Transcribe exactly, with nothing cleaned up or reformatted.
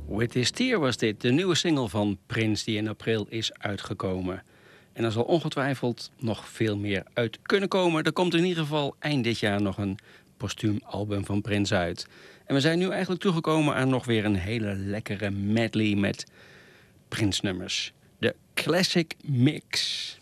With His Tear was dit, de nieuwe single van Prince die in april is uitgekomen. En er zal ongetwijfeld nog veel meer uit kunnen komen. Er komt in ieder geval eind dit jaar nog een postuum album van Prince uit. En we zijn nu eigenlijk toegekomen aan nog weer een hele lekkere medley met Prince nummers. De Classic Mix.